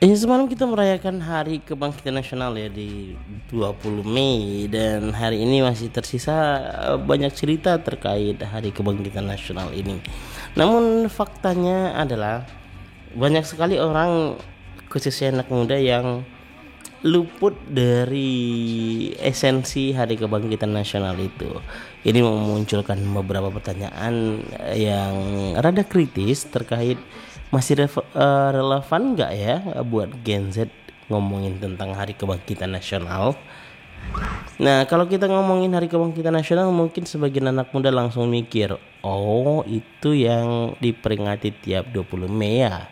Semalam kita merayakan Hari Kebangkitan Nasional ya di 20 Mei, dan hari ini masih tersisa banyak cerita terkait Hari Kebangkitan Nasional ini. Namun faktanya adalah banyak sekali orang, khususnya anak muda, yang luput dari esensi Hari Kebangkitan Nasional itu. Ini memunculkan beberapa pertanyaan yang rada kritis terkait masih relevan nggak ya buat Gen Z ngomongin tentang Hari Kebangkitan Nasional. Nah, kalau kita ngomongin Hari Kebangkitan Nasional, mungkin sebagian anak muda langsung mikir, oh itu yang diperingati tiap 20 Mei ya.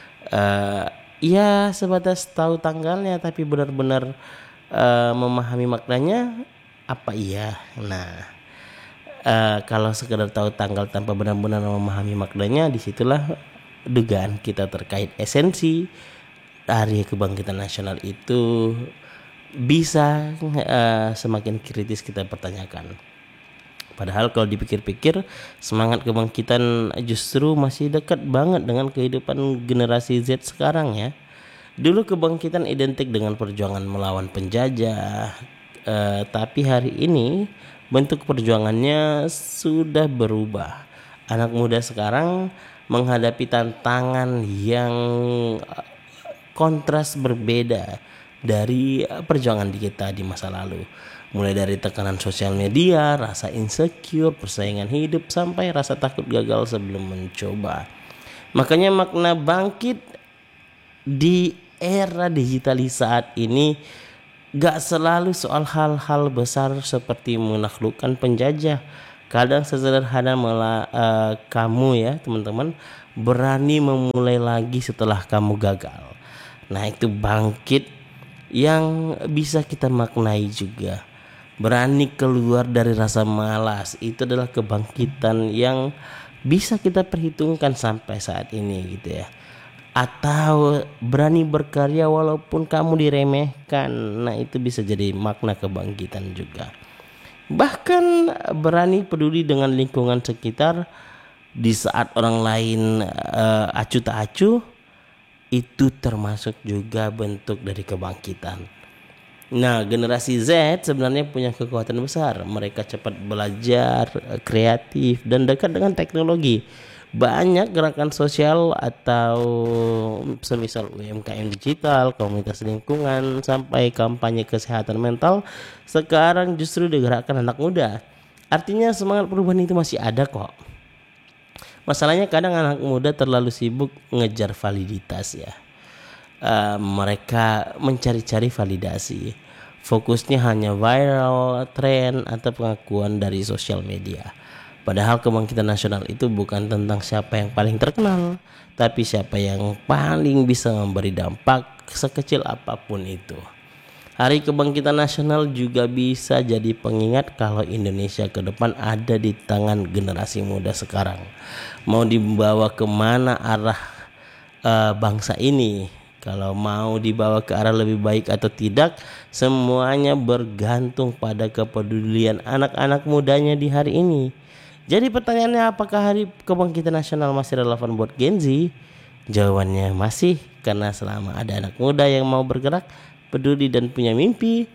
Ya sebatas tahu tanggalnya, tapi benar-benar memahami maknanya apa iya? Nah, kalau sekedar tahu tanggal tanpa benar-benar memahami maknanya, disitulah dugaan kita terkait esensi Hari Kebangkitan Nasional itu bisa semakin kritis kita pertanyakan. Padahal kalau dipikir-pikir, semangat kebangkitan justru masih dekat banget dengan kehidupan generasi Z sekarang ya. Dulu kebangkitan identik dengan perjuangan melawan penjajah, tapi hari ini bentuk perjuangannya sudah berubah. Anak muda sekarang menghadapi tantangan yang kontras berbeda dari perjuangan kita di masa lalu. Mulai dari tekanan sosial media, rasa insecure, persaingan hidup, sampai rasa takut gagal sebelum mencoba. Makanya makna bangkit di era digital saat ini gak selalu soal hal-hal besar seperti menaklukkan penjajah. Kadang sesederhana kamu ya teman-teman berani memulai lagi setelah kamu gagal. Nah, itu bangkit yang bisa kita maknai juga. Berani keluar dari rasa malas, itu adalah kebangkitan yang bisa kita perhitungkan sampai saat ini gitu ya. Atau berani berkarya walaupun kamu diremehkan. Nah, itu bisa jadi makna kebangkitan juga. Bahkan berani peduli dengan lingkungan sekitar di saat orang lain acuh tak acuh, itu termasuk juga bentuk dari kebangkitan. Nah, generasi Z sebenarnya punya kekuatan besar. Mereka cepat belajar, kreatif, dan dekat dengan teknologi. Banyak gerakan sosial atau semisal UMKM digital, komunitas lingkungan, sampai kampanye kesehatan mental sekarang justru digerakkan anak muda. Artinya semangat perubahan itu masih ada kok. Masalahnya kadang anak muda terlalu sibuk ngejar validitas ya. Mereka mencari-cari validasi. Fokusnya hanya viral, tren, atau pengakuan dari sosial media. Padahal kebangkitan nasional itu bukan tentang siapa yang paling terkenal, tapi siapa yang paling bisa memberi dampak sekecil apapun itu. Hari Kebangkitan Nasional juga bisa jadi pengingat kalau Indonesia ke depan ada di tangan generasi muda sekarang. Mau dibawa kemana arah bangsa ini? Kalau mau dibawa ke arah lebih baik atau tidak, semuanya bergantung pada kepedulian anak-anak mudanya di hari ini. Jadi pertanyaannya, apakah Hari Kebangkitan Nasional masih relevan buat Gen Z? Jawabannya masih, karena selama ada anak muda yang mau bergerak, peduli, dan punya mimpi,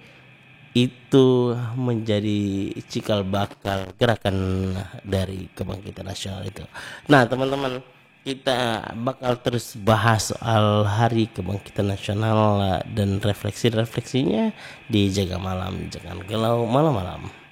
itu menjadi cikal bakal gerakan dari Kebangkitan Nasional itu. Nah teman-teman, kita bakal terus bahas soal Hari Kebangkitan Nasional dan refleksi-refleksinya di Jaga Malam. Jangan galau malam-malam.